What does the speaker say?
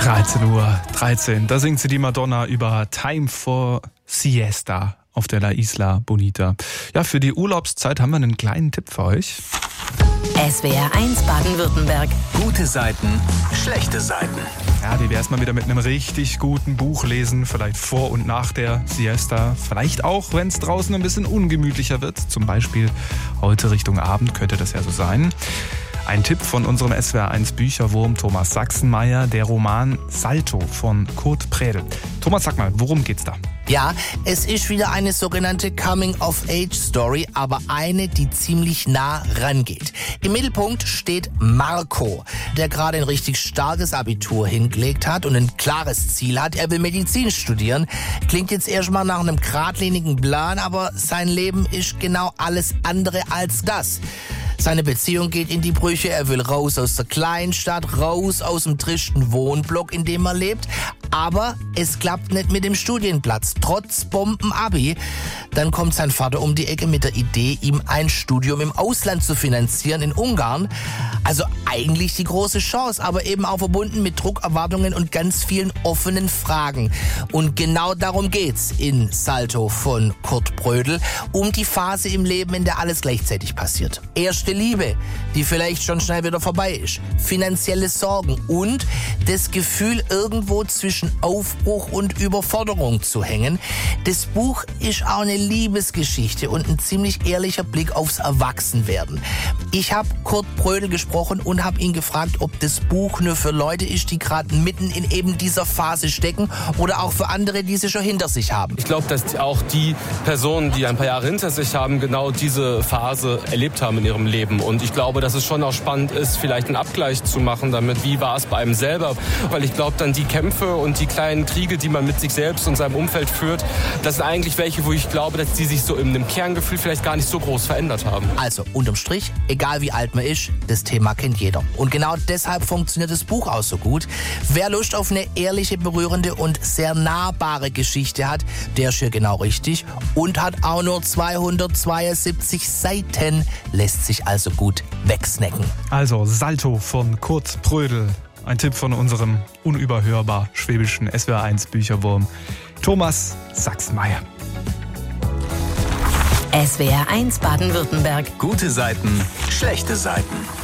13:13 Uhr. Da singt sie die Madonna über Time for Siesta auf der La Isla Bonita. Ja, für die Urlaubszeit haben wir einen kleinen Tipp für euch. SWR 1 Baden-Württemberg. Gute Seiten, schlechte Seiten. Ja, wie wär's mal wieder mit einem richtig guten Buch lesen, vielleicht vor und nach der Siesta. Vielleicht auch, wenn es draußen ein bisschen ungemütlicher wird. Zum Beispiel heute Richtung Abend könnte das ja so sein. Ein Tipp von unserem SWR1 Bücherwurm Thomas Sachsenmeier, der Roman Salto von Kurt Prädel. Thomas, sag mal, worum geht's da? Ja, es ist wieder eine sogenannte Coming-of-Age-Story, aber eine, die ziemlich nah rangeht. Im Mittelpunkt steht Marco, der gerade ein richtig starkes Abitur hingelegt hat und ein klares Ziel hat. Er will Medizin studieren. Klingt jetzt erstmal nach einem geradlinigen Plan, aber sein Leben ist genau alles andere als das. Seine Beziehung geht in die Brüche, er will raus aus der Kleinstadt, raus aus dem tristen Wohnblock, in dem er lebt. Aber es klappt nicht mit dem Studienplatz, trotz Bomben-Abi. Dann kommt sein Vater um die Ecke mit der Idee, ihm ein Studium im Ausland zu finanzieren, in Ungarn. Also eigentlich die große Chance, aber eben auch verbunden mit Druck, Erwartungen und ganz vielen offenen Fragen. Und genau darum geht's in Salto von Kurt Prädel, um die Phase im Leben, in der alles gleichzeitig passiert. Erste Liebe, die vielleicht schon schnell wieder vorbei ist, finanzielle Sorgen und das Gefühl, irgendwo zwischen Aufbruch und Überforderung zu hängen. Das Buch ist auch eine Liebesgeschichte und ein ziemlich ehrlicher Blick aufs Erwachsenwerden. Ich habe Kurt Prädel gesprochen und habe ihn gefragt, ob das Buch nur für Leute ist, die gerade mitten in eben dieser Phase stecken oder auch für andere, die sie schon hinter sich haben. Ich glaube, dass auch die Personen, die ein paar Jahre hinter sich haben, genau diese Phase erlebt haben in ihrem Leben. Und ich glaube, dass es schon auch spannend ist, vielleicht einen Abgleich zu machen damit, wie war es bei einem selber. Weil ich glaube, dann die Kämpfe und die kleinen Kriege, die man mit sich selbst und seinem Umfeld führt, das sind eigentlich welche, wo ich glaube, dass die sich so in dem Kerngefühl vielleicht gar nicht so groß verändert haben. Also, unterm Strich, egal wie alt man ist, das Thema kennt jeder. Und genau deshalb funktioniert das Buch auch so gut. Wer Lust auf eine ehrliche, berührende und sehr nahbare Geschichte hat, der ist hier genau richtig und hat auch nur 272 Seiten, lässt sich also gut wegsnacken. Also Salto von Kurt Prädel. Ein Tipp von unserem unüberhörbar schwäbischen SWR1 Bücherwurm Thomas Sachsenmeier. SWR 1 Baden-Württemberg. Gute Seiten, schlechte Seiten.